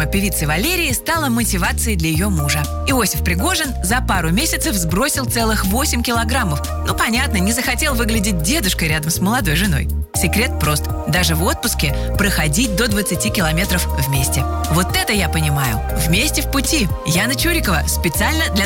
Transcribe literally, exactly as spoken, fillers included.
форма певицы Валерии стала мотивацией для ее мужа. Иосиф Пригожин за пару месяцев сбросил целых восемь килограммов. Ну, понятно, не захотел выглядеть дедушкой рядом с молодой женой. Секрет прост. Даже в отпуске проходить до двадцати километров вместе. Вот это я понимаю. Вместе в пути. Яна Чурикова. Специально для